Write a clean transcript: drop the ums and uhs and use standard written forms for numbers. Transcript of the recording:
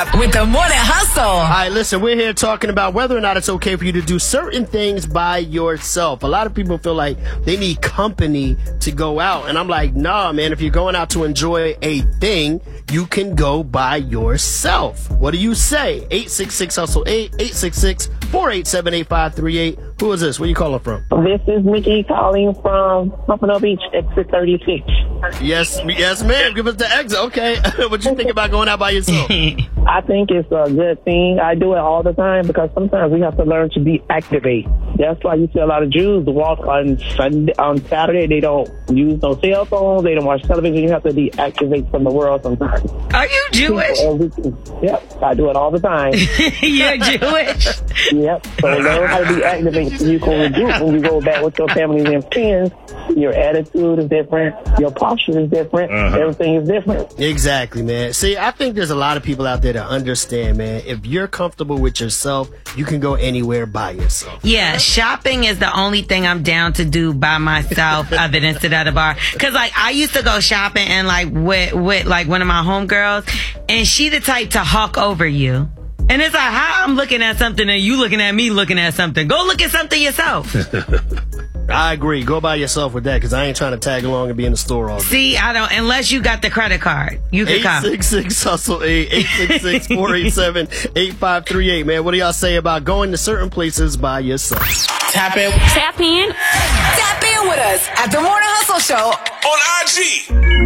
Live with the Morning Hustle. All right, listen, we're here talking about whether or not it's okay for you to do certain things by yourself. A lot of people feel like they need company to go out. And I'm like, nah, man, if you're going out to enjoy a thing, you can go by yourself. What do you say? 866-HUSTLE-8, 866-487-8538. Who is this? Where you calling from? This is Mickey calling from Pompano Beach, exit 36. Yes, ma'am. Give us the exit. Okay. What you think about going out by yourself? I think it's a good thing. I do it all the time because sometimes we have to learn to deactivate. That's why you see a lot of Jews walk on Saturday. They don't use no cell phones. They don't watch television. You have to deactivate from the world sometimes. Are you Jewish? Yep. I do it all the time. You're Jewish? Yep. So learn how to deactivate so you can regroup when you go back with your family and friends. Your attitude is different. Your posture is different. Everything is different. Exactly, man. See, I think there's a lot of people out there that understand, man. If you're comfortable with yourself, you can go anywhere by yourself. Yeah, shopping is the only thing I'm down to do by myself other than sit at a bar. Cause like I used to go shopping and like with like one of my homegirls, and she the type to hawk over you. And it's like, how I'm looking at something and you looking at me looking at something. Go look at something yourself. I agree. Go by yourself with that because I ain't trying to tag along and be in the store all day. See, I don't, unless you got the credit card. You can come. 866-HUSTLE-8, 866-487-8538, man. What do y'all say about going to certain places by yourself? Tap in. Tap in. Tap in with us at the Morning Hustle Show on IG.